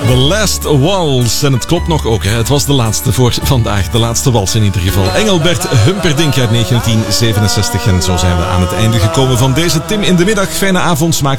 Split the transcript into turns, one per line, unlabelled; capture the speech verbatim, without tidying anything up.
The Last Waltz. En het klopt nog ook, hè. Het was de laatste voor vandaag. De laatste wals in ieder geval. Engelbert Humperdinck uit negentien zevenenzestig. En zo zijn we aan het einde gekomen van deze Tim in de Middag. Fijne avond, smaak.